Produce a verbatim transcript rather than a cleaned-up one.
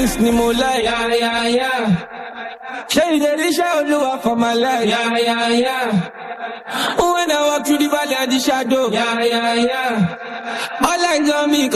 ni mo like. Yeah, yeah, yeah. Shey dey dey shout Oluwa for my life. Yeah, yeah, yeah. When I walk through the valley and the shadow. Yeah, yeah, yeah. All eyes on me.